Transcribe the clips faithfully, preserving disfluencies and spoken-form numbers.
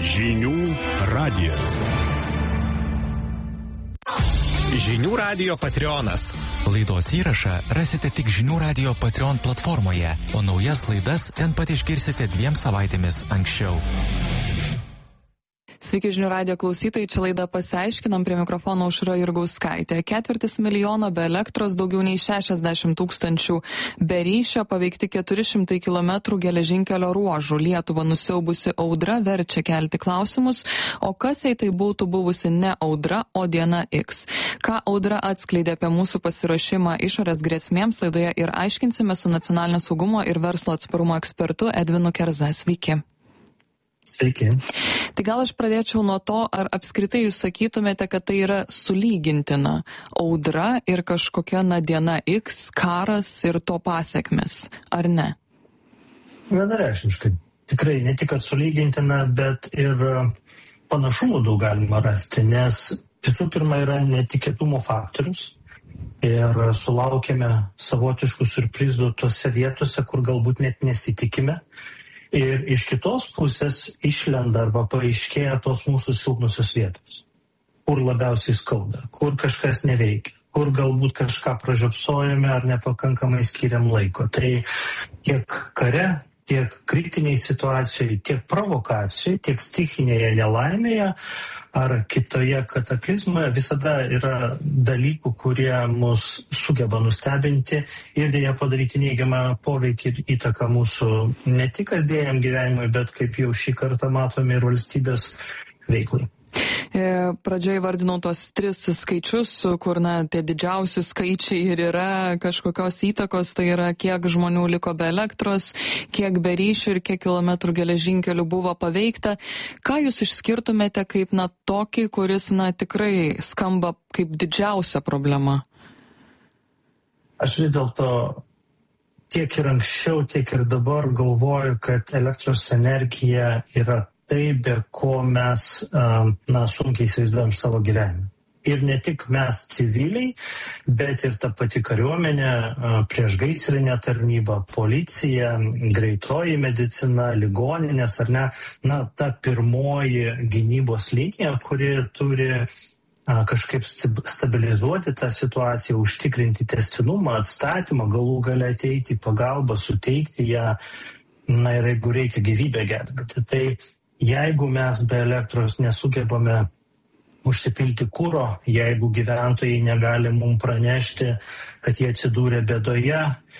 Žinių radijas. Žinių radijo Patreonas. Laidos įrašą rasite tik Žinių radijo Patreon platformoje, o naujas laidas ten pat išgirsite dviem savaitėmis anksčiau. Sveiki žinių radijo klausytojai, čia laida Pasiaiškinam, prie mikrofono Aušra Jurgauskaitė. Ketvirtis milijono be elektros, daugiau nei šešiasdešimt tūkstančių be ryšio, paveikti keturi šimtai kilometrų geležinkelio ruožų. Lietuvą nusiaubusi audra verčia kelti klausimus, o kas jei tai būtų buvusi ne audra, o diena X. Ką audra atskleidė apie mūsų pasiruošimą išorės grėsmėms, laidoje ir aiškinsime su nacionalinio saugumo ir verslo atsparumo ekspertu Edvinu Kerza. Sveiki. Sveiki. Tai gal aš pradėčiau nuo to, ar apskritai jūs sakytumėte, kad tai yra sulygintina audra ir kažkokia na diena X, karas ir to pasekmes, ar ne? Vienareikšmiškai. Tikrai ne tik kad sulygintina, bet ir panašumų daug galima rasti, nes visų pirma yra netikėtumo faktorius ir sulaukėme savotiškų siurprizų tose vietose, kur galbūt net nesitikime. Ir iš kitos pusės išlenda arba paaiškėja tos mūsų silpnusios vietos, kur labiausiai skauda, kur kažkas neveikia, kur galbūt kažką pražiopsojame ar nepakankamai skiriam laiko. Tai tiek kare, tiek kritiniai situacijai, tiek provokacijai, tiek stichinėje nelaimėje ar kitoje kataklizmoje visada yra dalykų, kurie mus sugeba nustebinti ir dėja padaryti neigiamą poveikį ir įtaką mūsų ne tik kasdieniam gyvenimui, bet kaip jau šį kartą matome ir valstybės veiklai. Pradžioje vardinau tos tris skaičius, kur na, tie didžiausi skaičiai ir yra kažkokios įtakos, tai yra kiek žmonių liko be elektros, kiek be ryšių ir kiek kilometrų geležinkelių buvo paveikta. Ką jūs išskirtumėte kaip na, tokį, kuris na, tikrai skamba kaip didžiausia problema? Aš vis dėlto tiek ir anksčiau, tiek ir dabar galvoju, kad elektros energija yra tai, be ko mes na, sunkiai įsivaizduojam savo gyvenimą. Ir ne tik mes civiliai, bet ir ta pati kariuomenė, priešgaisrinė tarnyba, policija, greitoji medicina, ligoninės ar ne, na, ta pirmoji gynybos linija, kuri turi a, kažkaip stabilizuoti tą situaciją, užtikrinti tęstinumą, atstatymą, galų gale ateiti į pagalbą, suteikti ją, na ir jeigu reikia gyvybę gelbėti. Tai jeigu mes be elektros nesugebame užsipilti kuro, jeigu gyventojai negali mums pranešti, kad jie atsidūrė bėdoje,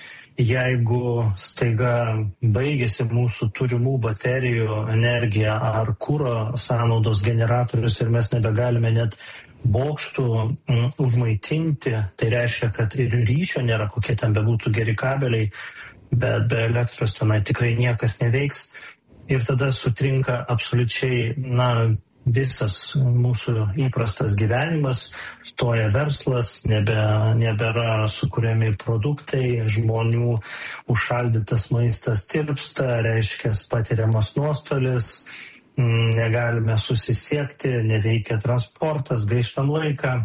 jeigu staiga baigėsi mūsų turimų baterijų energija ar kuro sąnaudos generatorius ir mes nebegalime net bokštų mm, užmaitinti, tai reiškia, kad ir ryšio nėra, kokie ten bebūtų geri kabeliai, bet be elektros tenai tikrai niekas neveiks. Ir tada sutrinka absoliučiai, na, visas mūsų įprastas gyvenimas, stoja verslas, nebe, nebėra sukuriami produktai, žmonių užšaldytas maistas tirpsta, reiškia patiriamas nuostolis, negalime susisiekti, neveikia transportas, gaištam laiką.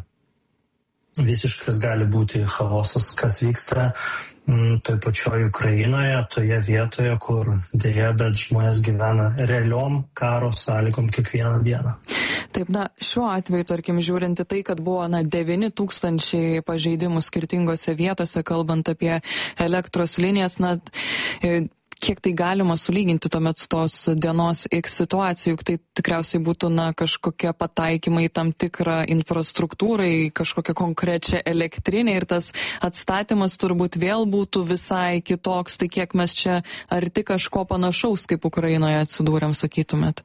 Visiškas gali būti chaosas, kas vyksta toj pačioj Ukrainoje, toje vietoje, kur dėja, bet žmonės gyvena realiom karo sąlygom kiekvieną dieną. Taip, na, šiuo atveju, tarkim, žiūrinti tai, kad buvo, na, devyni tūkstančiai pažeidimų skirtingose vietose, kalbant apie elektros linijas, na, kiek tai galima sulyginti tuomet tos dienos X situacijų, juk tai tikriausiai būtų na, kažkokie pataikymai tam tikrą infrastruktūrai, kažkokią konkrečią elektrinę ir tas atstatymas turbūt vėl būtų visai kitoks, tai kiek mes čia arti kažko panašaus, kaip Ukrainoje atsidūrėm, sakytumėt?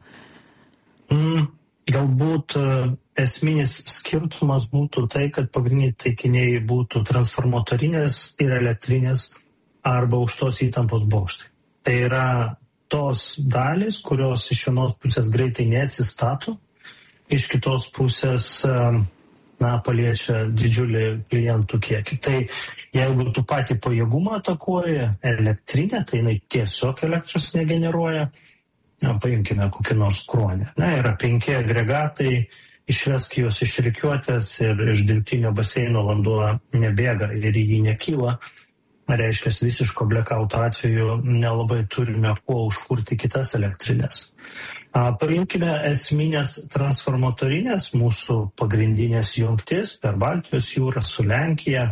Mm, galbūt esminis skirtumas būtų tai, kad pagrindiniai taikiniai būtų transformatorinės ir elektrinės arba aukštos įtampos bokštai. Tai yra tos dalys, kurios iš vienos pusės greitai neatsistato, iš kitos pusės na, paliečia didžiulį klientų kiekį. Tai jeigu tu patį pajėgumą atakuoji elektrinę, tai jinai tiesiog elektros negeneruoja. Na, paimkime kokį nors kruonį. Na, yra penki agregatai, išvesk juos iš rikiuotės ir iš dirbtinio baseino vanduo nebėga ir į jį nekyla. reiškia, visiško blackouto atveju nelabai turime kuo užkurti kitas elektrinės. Paimkime esminės transformatorinės mūsų pagrindinės jungtis per Baltijos jūrą su Lenkija.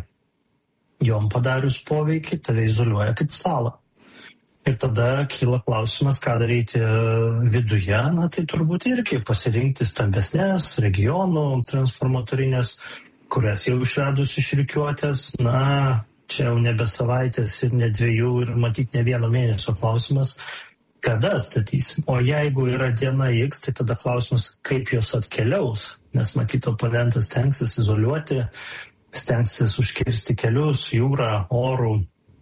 Jom padarius poveikį, tave izoliuoja kaip salą. Ir tada kyla klausimas, ką daryti viduje, na tai turbūt irgi pasirinkti stambesnės regionų transformatorinės, kurias jau išvedus iš rikiuotės, na, čia jau nebe savaitės ir ne dviejų ir matyt ne vieno mėnesio klausimas, kada statysim. O jeigu yra diena X, tai tada klausimas, kaip jos atkeliaus, nes matyt oponentas stengsis izoliuoti, stengsis užkirsti kelius, jūrą, orų,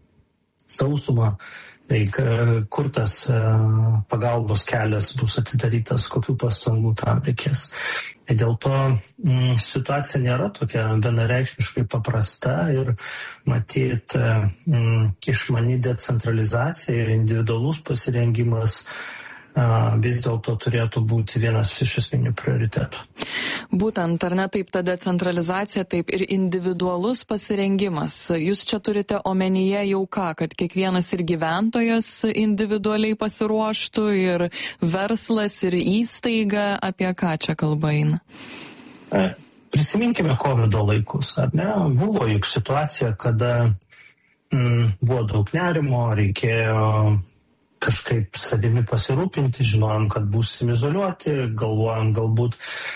sausumą. Tai kur tas pagalbos kelias bus atidarytas, kokių pastangų tam reikės. Tai dėl to m, situacija nėra tokia vienareikšmiškai paprasta ir matyt m, išmani decentralizacija ir individualus pasirengimas a, vis dėlto turėtų būti vienas iš esminių prioritetų. Būtent, ar ne taip ta decentralizacija, taip ir individualus pasirengimas. Jūs čia turite omenyje jau ką, kad kiekvienas ir gyventojas individualiai pasiruoštų, ir verslas, ir įstaiga, apie ką čia kalba eina? Prisiminkime kovido laikus, ar ne? Buvo juk situacija, kada mm, buvo daug nerimo, reikėjo kažkaip savimi pasirūpinti, žinojom, kad būsim izoliuoti, galvojom galbūt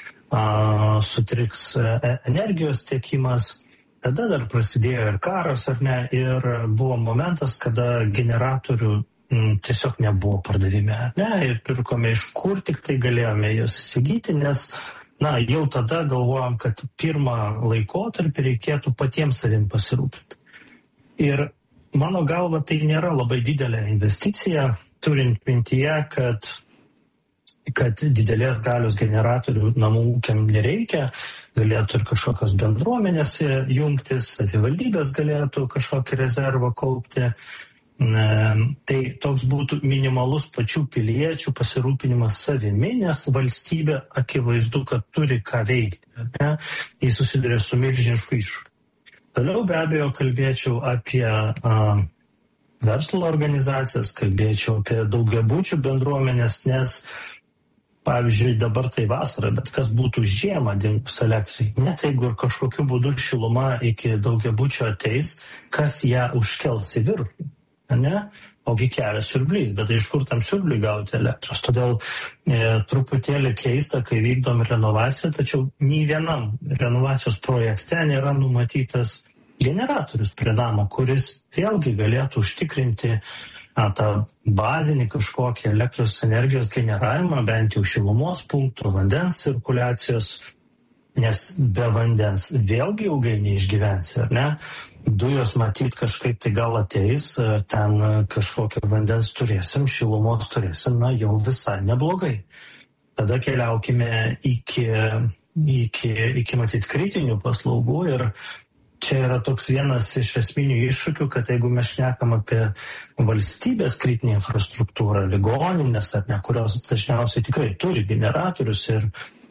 a, sutriks energijos tiekimas. Tada dar prasidėjo ir karas, ar ne, ir buvo momentas, kada generatorių m, tiesiog nebuvo pardavime, ar ne, ir pirkome iš kur tik tai galėjome juos įsigyti, nes na, jau tada galvojom, kad pirmą laikotarpį reikėtų patiems savim pasirūpinti. Ir mano galva, tai nėra labai didelė investicija, turint mintyje, kad, kad didelės galios generatorių namų ūkiam nereikia, galėtų ir kažkokios bendruomenės jungtis, savivaldybės galėtų kažkokį rezervą kaupti. Tai toks būtų minimalus pačių piliečių pasirūpinimas savimi, nes valstybė akivaizdu, kad turi ką veikti. Ne? Jis susiduria su milžinišku iššūkiu. Toliau be abejo kalbėčiau apie a, verslo organizacijas, kalbėčiau apie daugiabučių bendruomenės, nes, pavyzdžiui, dabar tai vasara, bet kas būtų žiemą dingus elektrai, net jeigu ir kažkokiu būdu šiluma iki daugiabučio ateis, kas ją užkels į viršų, ne? Ogi kelias siurblys, bet iš kur tam siurbliui gauti elektros. Todėl e, truputėlį keista, kai vykdom renovaciją, tačiau nei vienam renovacijos projekte nėra numatytas generatorius prie namo, kuris vėlgi galėtų užtikrinti a, tą bazinį kažkokį elektros energijos generavimą, bent jau šilumos punktų, vandens cirkuliacijos, nes be vandens vėlgi ilgai neišgyvensi, ar ne? Dujos matyt kažkaip tai gal ateis, ten kažkokio vandens turėsim, šilumos turėsim, na jau visai neblogai. Tada keliaukime iki, iki, iki matyt kritinių paslaugų ir čia yra toks vienas iš esminių iššūkių, kad jeigu mes šnekam apie valstybės kritinę infrastruktūrą, ligoninės ar ne, kurios dažniausiai tikrai turi generatorius ir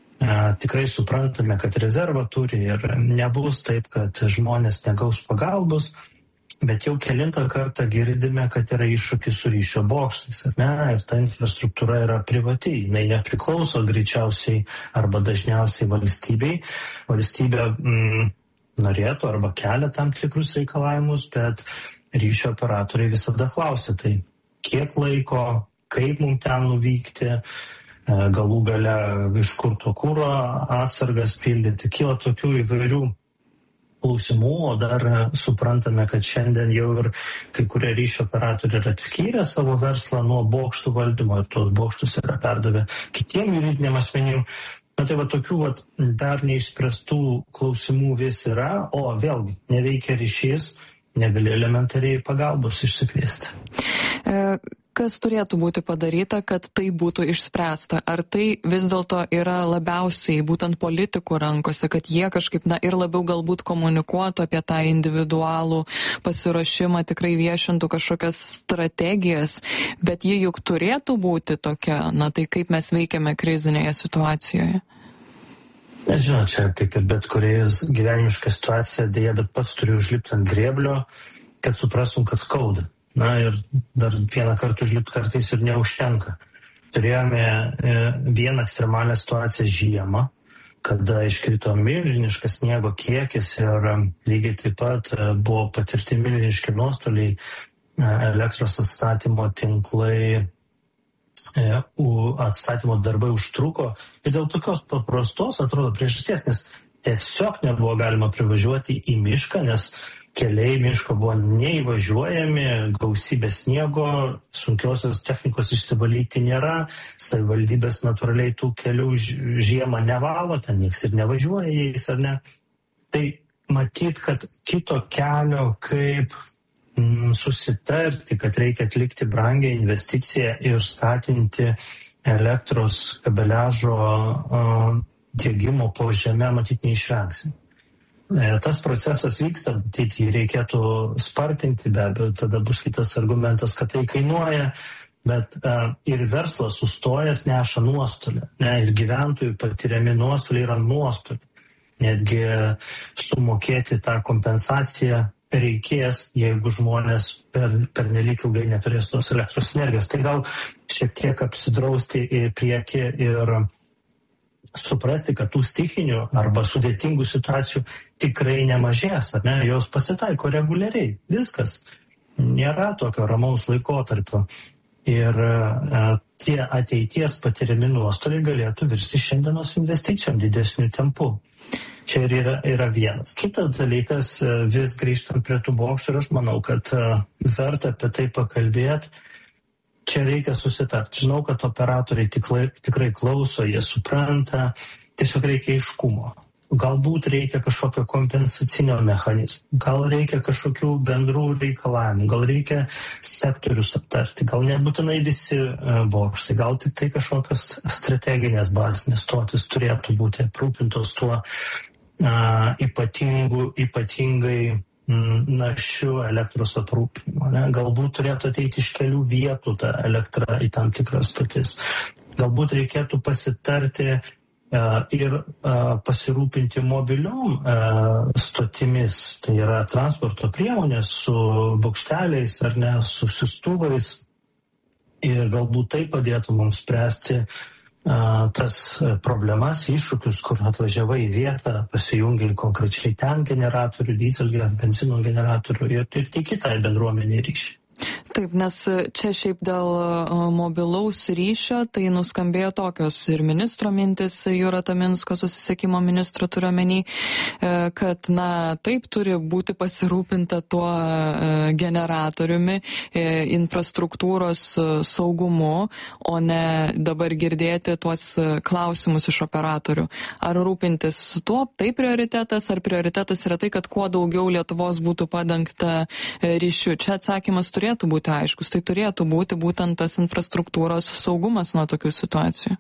tikrai suprantame, kad rezervą turi ir nebus taip, kad žmonės negaus pagalbos, bet jau kelintą kartą girdime, kad yra iššūkis su ryšio bokštais, ar ne, ir ta infrastruktūra yra privati, jinai nepriklauso greičiausiai arba dažniausiai valstybei. Valstybė mm, norėtų arba kelia tam tikrus reikalavimus, bet ryšio operatoriai visada klausia, tai kiek laiko, kaip mums ten nuvykti, galų gale iš kur to kuro atsargas pildyti. Kyla tokių įvairių klausimų, o dar suprantame, kad šiandien jau ir kai kurie ryšio operatoriai yra atskyrę savo verslą nuo bokštų valdymo ir tos bokštus yra perdavę kitiem juridiniam asmenim. Na tai va tokių va, dar neišspręstų klausimų vis yra, o vėlgi neveikia ryšys, negali elementariai pagalbos išsikviesti. E... Kas turėtų būti padaryta, kad tai būtų išspręsta? Ar tai vis dėlto yra labiausiai būtent politikų rankose, kad jie kažkaip na, ir labiau galbūt komunikuotų apie tą individualų pasiruošimą, tikrai viešintų kažkokias strategijas, bet jie juk turėtų būti tokia, na tai kaip mes veikiame krizinėje situacijoje? Nežinau, čia kaip ir bet kuriais gyvenimiška situacija, dėja, bet pats turiu užlipti ant grėblio kad suprastum, kad skauda. Na ir dar vieną kartą užlipti kartais ir neužtenka. Turėjome vieną ekstremalią situaciją žiemą, kada iškrito milžiniškas sniego kiekis ir lygiai taip pat buvo patirti milžiniški nuostoliai, elektros atstatymo tinklai, atstatymo darbai užtruko ir dėl tokios paprastos, atrodo, priežasties, nes tiesiog nebuvo galima privažiuoti į mišką, nes keliai miško buvo neįvažiuojami, gausybė sniego, sunkiosios technikos išsivalyti nėra, savivaldybės natūraliai tų kelių žiemą nevalo, ten nieks ir nevažiuoja jais, ar ne. Tai matyt, kad kito kelio, kaip mm, susitarti, kad reikia atlikti brangią investiciją ir skatinti elektros kabeliažo uh, diegimo po žemę, matyt, neišvengsim. Tas procesas vyksta, tai jį reikėtų spartinti, be abejo, tada bus kitas argumentas, kad tai kainuoja, bet uh, ir verslas sustojęs neša nuostolį, ne, ir gyventojų patiriami nuostoliai yra nuostoliai. Netgi sumokėti tą kompensaciją reikės, jeigu žmonės per, per nelik ilgai neturės tos elektros energijos. Tai gal šiek tiek apsidrausti į priekį ir suprasti, kad tų stichinių arba sudėtingų situacijų tikrai nemažės, ar ne, jos pasitaiko reguliariai, viskas, nėra tokio ramaus laikotarpio ir e, tie ateities patiriami nuostoliai galėtų virsti šiandienos investicijom didesnių tempų. Čia ir yra, yra vienas. Kitas dalykas, vis grįžtant prie tų bokštų, ir aš manau, kad e, verta apie tai pakalbėti. Čia reikia susitarti. Žinau, kad operatoriai tikrai, tikrai klauso, jie supranta, tiesiog reikia aiškumo. Galbūt reikia kažkokio kompensacinio mechanizmo, gal reikia kažkokių bendrų reikalavimų, gal reikia sektorius aptarti, gal nebūtinai visi bokštai, gal tik tai kažkokios strateginės bazinės stotis turėtų būti aprūpintos tuo a, ypatingu, ypatingai našių elektros aprūpinimo. Ne? Galbūt turėtų ateiti iš kelių vietų ta elektra į tam tikras stotis. Galbūt reikėtų pasitarti uh, ir uh, pasirūpinti mobiliom uh, stotimis, tai yra transporto priemonės su bokšteliais ar ne, su siųstuvais. Ir galbūt tai padėtų mums spręsti tas problemas, iššūkius, kur atvažiavai į vietą, pasijungiai konkrečiai ten generatorių, dyzelgę, benzino generatorių ir, ir tik kitai bendruomeniai ryšį. Taip, nes čia šiaip dėl mobilaus ryšio, tai nuskambėjo tokios ir ministro mintis, Jūra Taminsko, susisiekimo ministro turiuomenį, kad, na, taip turi būti pasirūpinta tuo generatoriumi, infrastruktūros saugumu, o ne dabar girdėti tuos klausimus iš operatorių. Ar rūpintis tuo, tai prioritetas, ar prioritetas yra tai, kad kuo daugiau Lietuvos būtų padengta ryšiu? Čia atsakymas turėtų būti aiškus, tai turėtų būti būtent tas infrastruktūros saugumas nuo tokių situacijų.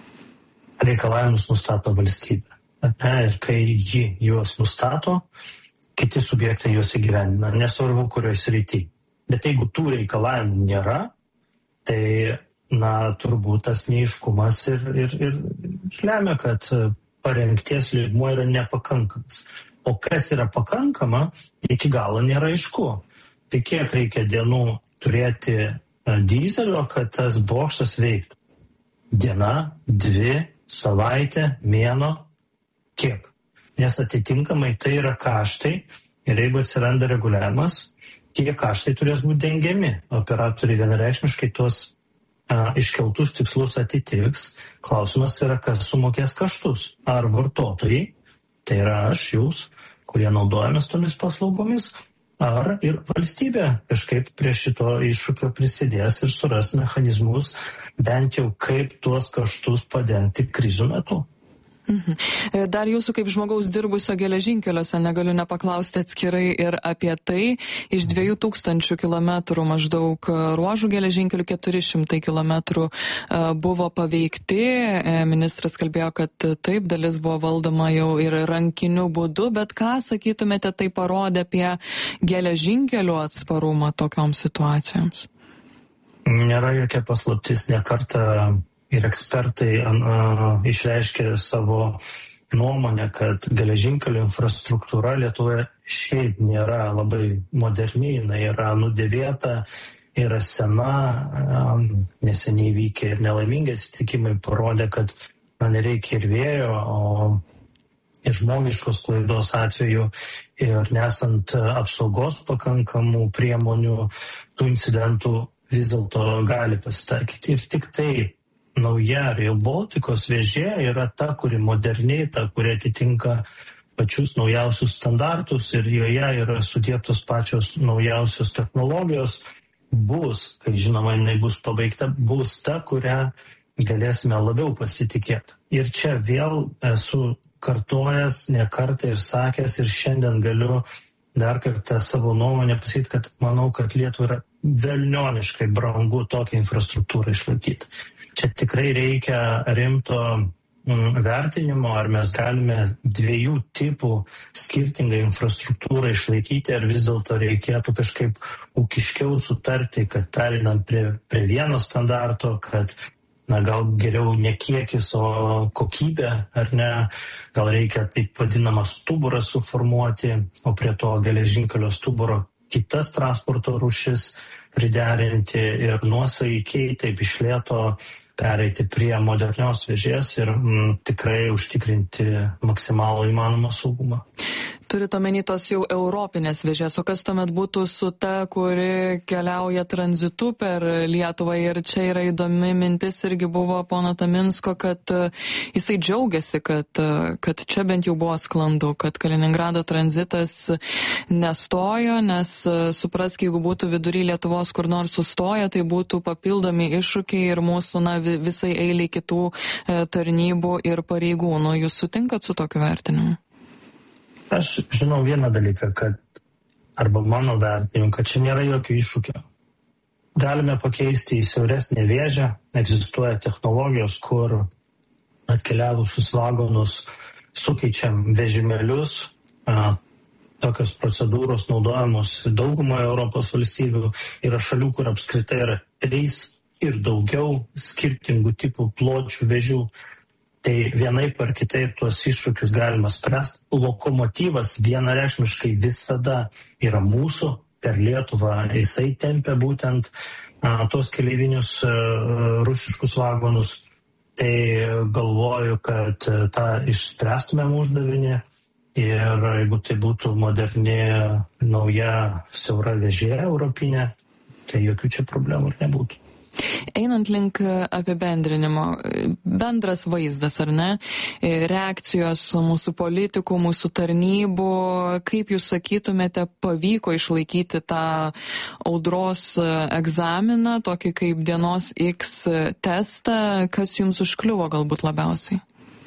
Reikalavimus nustato valstybė. Ir kai ji juos nustato, kiti subjektai juos įgyvendina, nesvarbu kurioje srityje. Bet jeigu tų reikalavimų nėra, tai, na, turbūt tas neaiškumas ir, ir, ir lemia, kad parengties lygmuo yra nepakankamas. O kas yra pakankama, iki galo nėra aišku. Tai kiek reikia dienų turėti dyzelio, kad tas bokštas veiktų? Diena, dvi, savaitė, mėnuo, kiek? Nes atitinkamai tai yra kaštai ir jeigu atsiranda reguliavimas, tie kaštai turės būti dengiami. Operatoriai vienareikšmiškai tuos a, iškeltus tikslus atitiks. Klausimas yra, kas sumokės kaštus. Ar vartotojai, tai yra aš, jūs, kurie naudojamės tomis paslaugomis, ar ir valstybė kažkaip prie šito iššūkio prisidės ir suras mechanizmus, bent jau kaip tuos kaštus padengti krizių metu. Mhm. Dar jūsų kaip žmogaus dirbusio geležinkeliuose negaliu nepaklausti atskirai ir apie tai. Iš dviejų tūkstančių kilometrų maždaug ruožų geležinkelių keturi šimtai kilometrų buvo paveikti. Ministras kalbėjo, kad taip, dalis buvo valdoma jau ir rankiniu būdu, bet ką sakytumėte, tai parodė apie geležinkelių atsparumą tokioms situacijoms? Nėra jokia paslaptis, ne kartą ir ekspertai a, išreiškė savo nuomonę, kad geležinkelių infrastruktūra Lietuvoje šiaip nėra labai moderni, jinai yra nudėvėta, yra sena, neseniai vykę ir nelaimingi atsitikimai parodė, kad na, nereikia ir vėjo, o ir žmogiškos klaidos atveju ir nesant apsaugos pakankamų priemonių, tų incidentų vis dėlto gali pasitaikyti. Ir tik tai nauja Rail Balticos vėžė yra ta, kuri moderniai, ta, kuri atitinka pačius naujausius standartus ir joje yra sudėtos pačios naujausios technologijos, bus, kai žinoma, jinai bus pabaigta, bus ta, kurią galėsime labiau pasitikėti. Ir čia vėl esu kartojęs ne kartą ir sakęs ir šiandien galiu dar kartą savo nuomonę pasakyti, kad manau, kad Lietuvai yra velnioniškai brangu tokią infrastruktūrą išlaikyti. Čia tikrai reikia rimto mm, vertinimo, ar mes galime dviejų tipų skirtingą infrastruktūrą išlaikyti, ar vis dėlto reikėtų kažkaip ūkiškiau sutarti, kad pereinam prie, prie vieno standarto, kad na, gal geriau ne kiekis, o kokybė, ar ne, gal reikia taip vadinamą stuburą suformuoti, o prie to geležinkelio stuburo kitas transporto rūšis priderinti ir nuosaikiai taip iš lėto pereiti prie modernios vėžės ir m, tikrai užtikrinti maksimalų įmanomą saugumą. Turit omeny tos jau europinės vėžės, o kas tuomet būtų su ta, kuri keliauja tranzitu per Lietuvą? Ir čia yra įdomi mintis irgi buvo pono Taminsko, kad jisai džiaugiasi, kad, kad čia bent jau buvo sklandu, kad Kaliningrado tranzitas nestojo, nes suprask, jeigu būtų vidury Lietuvos kur nors sustoja, tai būtų papildomi iššūkiai ir mūsų na, visai eiliai kitų tarnybų ir pareigūnų. Jūs sutinkat su tokiu vertinimu? Aš žinau vieną dalyką, kad, arba mano vertinimu, kad čia nėra jokio iššūkio. Galime pakeisti į siauresnę vėžę, egzistuoja technologijos, kur atkeliavusius vagonus sukeičiam vežimėlius. A, tokios procedūros naudojamos daugumoje Europos valstybių. Yra šalių, kur apskritai yra trys ir daugiau skirtingų tipų pločių vežių. Tai vienaip ar kitaip tuos iššūkius galima spręsti. Lokomotyvas vienareikšmiškai visada yra mūsų, per Lietuvą jisai tempia būtent a, tuos keleivinius a, rusiškus vagonus. Tai galvoju, kad a, tą išspręstumėm uždavinį ir jeigu tai būtų moderni, nauja, siaura vėžė europinė, tai jokių čia problemų ir nebūtų. Einant link apibendrinimo, bendras vaizdas, ar ne, reakcijos mūsų politikų, mūsų tarnybų, kaip jūs sakytumėte, pavyko išlaikyti tą audros egzaminą, tokį kaip dienos X testą, kas jums užkliuvo galbūt labiausiai?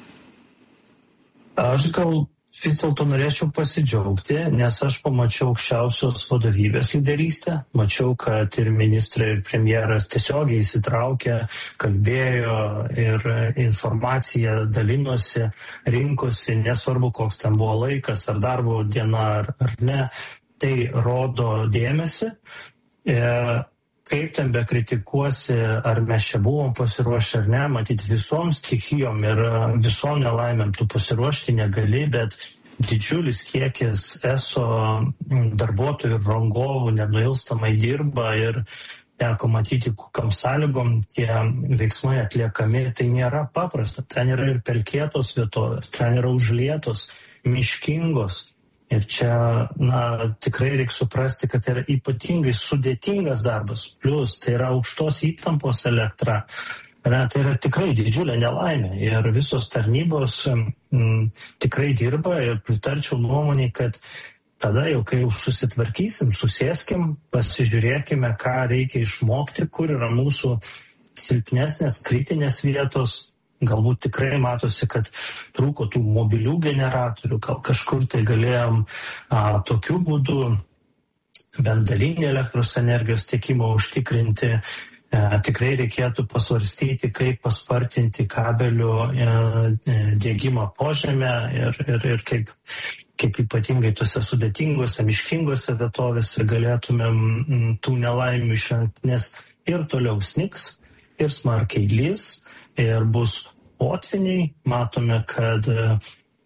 Aš gal vis dėlto norėčiau pasidžiaugti, nes aš pamačiau aukščiausios vadovybės lyderystę, mačiau, kad ir ministrai, ir premjeras tiesiogiai įsitraukė, kalbėjo ir informaciją dalinosi, rinkosi, nesvarbu, koks ten buvo laikas, ar darbo diena, ar, ar ne, tai rodo dėmesį. E, Kaip ten be kritikuosi, ar mes čia buvom pasiruošę ar ne, matyt visom stichijom ir visom nelaimėm tu pasiruošti negali, bet didžiulis kiekis eso darbuotojų ir rangovų nenuilstamai dirba ir teko matyti, kokiam sąlygom tie veiksmai atliekami, tai nėra paprasta. Ten yra ir pelkėtos vietovės, ten yra užlietos, miškingos. Ir čia, na, tikrai reikia suprasti, kad tai yra ypatingai sudėtingas darbas, plus tai yra aukštos įtampos elektra, na, tai yra tikrai didžiulė nelaimė ir visos tarnybos m, tikrai dirba ir pritarčiau nuomonį, kad tada jau, kai jau susitvarkysim, susėskim, pasižiūrėkime, ką reikia išmokti, kur yra mūsų silpnesnės, kritinės vietos. Galbūt tikrai matosi, kad trūko tų mobilių generatorių, gal kažkur tai galėjom a, tokiu būdu bent dalinį elektros energijos tiekimą užtikrinti. E, tikrai reikėtų pasvarstyti, kaip paspartinti kabelių e, diegimą po žemę ir, ir, ir kaip, kaip ypatingai tuose sudėtingose, miškingose vietovėse galėtumėm m, tų nelaimių išvengti, nes ir toliau snigs, ir smarkiai lys. Ir bus potviniai, matome, kad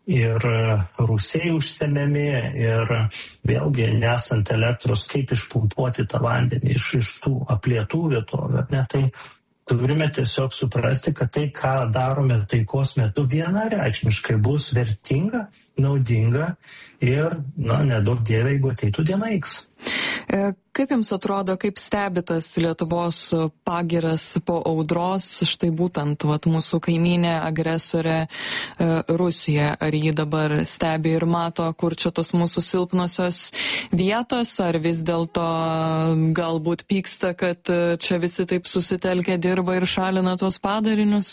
ir rūsiai užsemiami ir vėlgi nesant elektros, kaip išpumpuoti tą vandenį iš, iš tų aplietų vietovių. Ne? Tai turime tiesiog suprasti, kad tai, ką darome taikos metu, vienareikšmiškai bus vertinga, naudinga ir, na, nedaug dievė, jeigu ateitų diena X. Kaip Jums atrodo, kaip stebitas Lietuvos pagiras po audros, štai būtent vat, mūsų kaimynė agresorė e, Rusija, ar jį dabar stebi ir mato, kur čia tos mūsų silpnosios vietos, ar vis dėlto galbūt pyksta, kad čia visi taip susitelkę dirba ir šalina tos padarinius?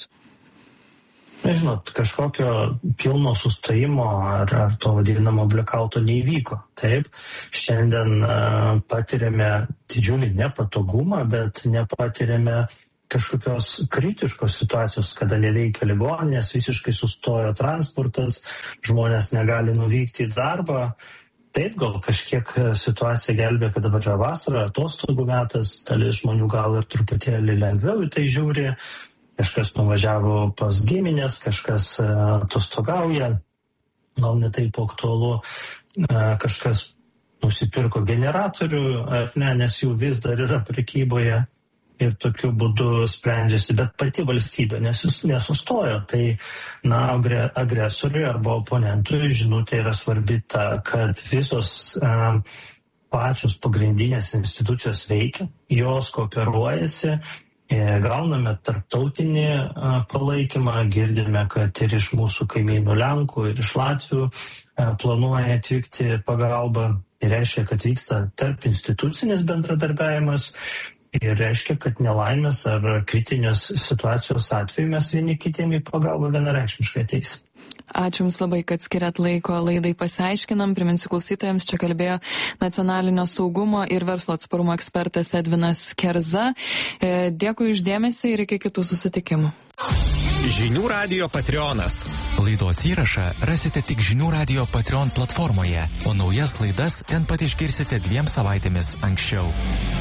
Nežinot, kažkokio pilno sustojimo ar, ar to vadinamo blackouto neįvyko. Taip, šiandien uh, patiriame didžiulį nepatogumą, bet nepatiriame kažkokios kritiškos situacijos, kada neveikia ligoninės, visiškai sustojo transportas, žmonės negali nuvykti į darbą. Taip, gal kažkiek situacija gelbė, kad dabar yra vasara, atostogų metas, dalis žmonių gal ir truputėlį lengviau į tai žiūri. Kažkas nuvažiavo pas giminės, kažkas atostogauja, gal ne taip aktualu, kažkas nusipirko generatorių, ar ne, nes jų vis dar yra prekyboje ir tokiu būdu sprendžiasi, bet pati valstybė nesus, nesustojo. Tai, na, agresoriui arba oponentui žinutė yra svarbi ta, kad visos a, pačios pagrindinės institucijos veikia, jos kooperuojasi. Gauname tarptautinį palaikymą, girdime, kad ir iš mūsų kaimynų Lenkų, ir iš Latvių planuoja atvykti pagalba. Tai reiškia, kad vyksta tarp institucinis bendradarbiavimas ir reiškia, kad nelaimės ar kritinės situacijos atveju mes vieni kitiem į pagalbą vienareikšmiškai ateisim. Ačiū Jums labai, kad skiriat laiko laidai Pasiaiškinam. Priminsiu klausytojams, čia kalbėjo nacionalinio saugumo ir verslo atsparumo ekspertas Edvinas Kerza. Dėkui už dėmesį ir iki kitų susitikimų. Žinių radijo Patreonas. Laidos įrašą rasite tik Žinių radijo Patreon platformoje, o naujas laidas ten pat išgirsite dviem savaitėmis anksčiau.